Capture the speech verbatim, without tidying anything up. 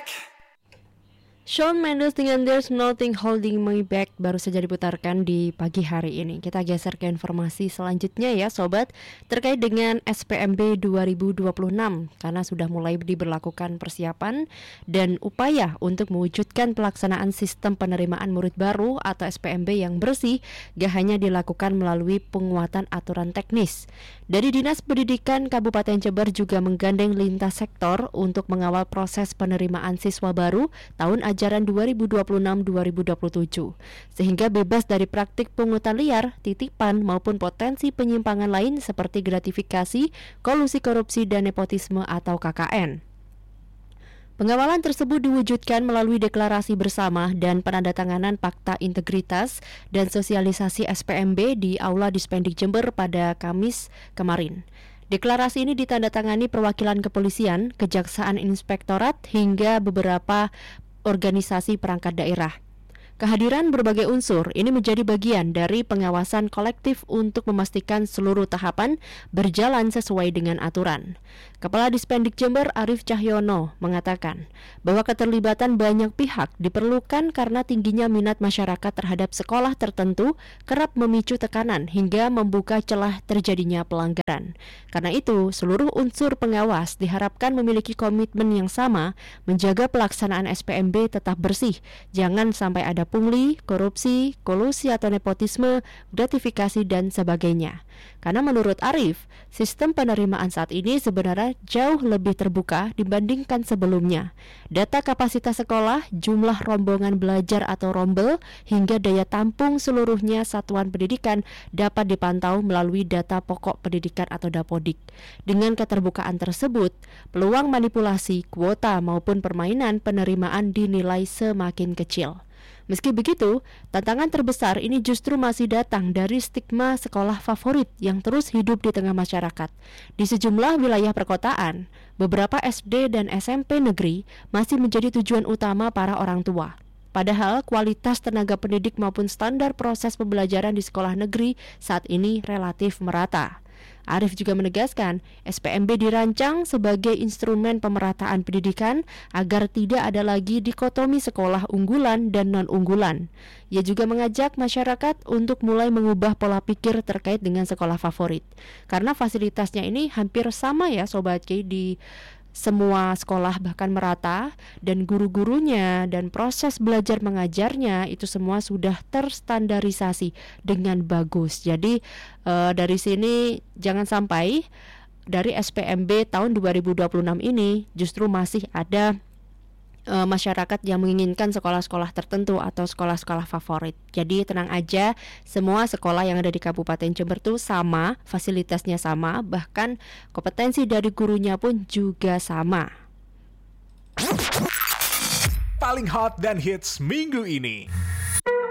back. Shawn Mendes dengan There's Nothing Holding Me Back baru saja diputarkan di pagi hari ini. Kita geser ke informasi selanjutnya ya sobat, terkait dengan S P M B dua ribu dua puluh enam, karena sudah mulai diberlakukan persiapan dan upaya untuk mewujudkan pelaksanaan sistem penerimaan murid baru atau S P M B yang bersih gak hanya dilakukan melalui penguatan aturan teknis. Dari Dinas Pendidikan Kabupaten Jember juga menggandeng lintas sektor untuk mengawal proses penerimaan siswa baru tahun ajaran dua ribu dua puluh enam dua ribu dua puluh tujuh, sehingga bebas dari praktik pungutan liar, titipan maupun potensi penyimpangan lain seperti gratifikasi, kolusi korupsi dan nepotisme atau K K N. Pengawalan tersebut diwujudkan melalui deklarasi bersama dan penandatanganan Fakta Integritas dan Sosialisasi S P M B di Aula Dispendik Jember pada Kamis kemarin. Deklarasi ini ditandatangani perwakilan kepolisian, kejaksaan inspektorat hingga beberapa organisasi perangkat daerah. Kehadiran berbagai unsur ini menjadi bagian dari pengawasan kolektif untuk memastikan seluruh tahapan berjalan sesuai dengan aturan. Kepala Dispendik Jember Arif Cahyono mengatakan bahwa keterlibatan banyak pihak diperlukan karena tingginya minat masyarakat terhadap sekolah tertentu kerap memicu tekanan hingga membuka celah terjadinya pelanggaran. Karena itu, seluruh unsur pengawas diharapkan memiliki komitmen yang sama menjaga pelaksanaan S P M B tetap bersih, jangan sampai ada pungli, korupsi, kolusi atau nepotisme, gratifikasi dan sebagainya. Karena menurut Arif, sistem penerimaan saat ini sebenarnya jauh lebih terbuka dibandingkan sebelumnya. Data kapasitas sekolah, jumlah rombongan belajar atau rombel, hingga daya tampung seluruhnya satuan pendidikan dapat dipantau melalui data pokok pendidikan atau Dapodik. Dengan keterbukaan tersebut, peluang manipulasi, kuota maupun permainan penerimaan dinilai semakin kecil. Meski begitu, tantangan terbesar ini justru masih datang dari stigma sekolah favorit yang terus hidup di tengah masyarakat. Di sejumlah wilayah perkotaan, beberapa S D dan S M P negeri masih menjadi tujuan utama para orang tua. Padahal kualitas tenaga pendidik maupun standar proses pembelajaran di sekolah negeri saat ini relatif merata. Arif juga menegaskan, S P M B dirancang sebagai instrumen pemerataan pendidikan agar tidak ada lagi dikotomi sekolah unggulan dan non-unggulan. Ia juga mengajak masyarakat untuk mulai mengubah pola pikir terkait dengan sekolah favorit. Karena fasilitasnya ini hampir sama ya Sobat Ki di semua sekolah bahkan merata, dan guru-gurunya dan proses belajar mengajarnya itu semua sudah terstandarisasi dengan bagus. Jadi e, dari sini jangan sampai dari S P M B tahun dua ribu dua puluh enam ini justru masih ada e, masyarakat yang menginginkan sekolah-sekolah tertentu atau sekolah-sekolah favorit. Jadi tenang aja, semua sekolah yang ada di Kabupaten Jember tuh sama, fasilitasnya sama, bahkan kompetensi dari gurunya pun juga sama. Paling hot dan hits minggu ini.